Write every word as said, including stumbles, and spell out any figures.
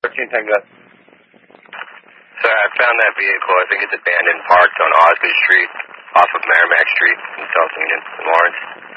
thirteen Tango. Sir, I found that vehicle. I think it's abandoned, parked on Osgood Street, off of Merrimack Street in South Union, in Lawrence.